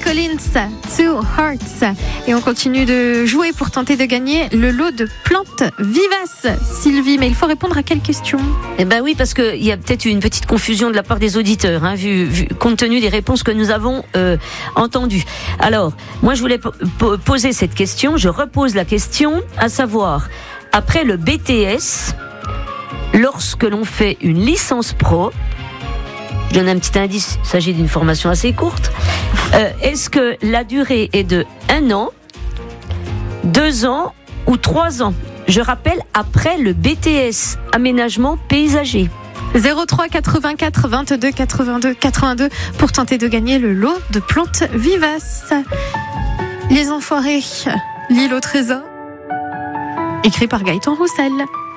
Collins, Two Hearts. Et on continue de jouer pour tenter de gagner le lot de plantes vivaces. Sylvie, mais il faut répondre à quelle question ? Eh ben oui, parce qu'il y a peut-être eu une petite confusion de la part des auditeurs, compte tenu des réponses que nous avons entendues. Alors, moi je voulais poser cette question, je repose la question, à savoir, après le BTS, lorsque l'on fait une licence pro, je donne un petit indice, il s'agit d'une formation assez courte, est-ce que la durée est de 1 an, 2 ans ou 3 ans ? Je rappelle, après le BTS, aménagement paysager. 03 84 22 82 82 pour tenter de gagner le lot de plantes vivaces. Les Enfoirés, l'île au trésor, écrit par Gaëtan Roussel.